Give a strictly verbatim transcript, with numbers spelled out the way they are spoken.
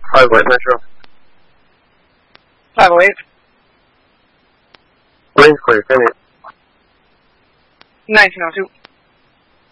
Highway Metro. five oh eight. Lane's clear, ten eight. nineteen oh two.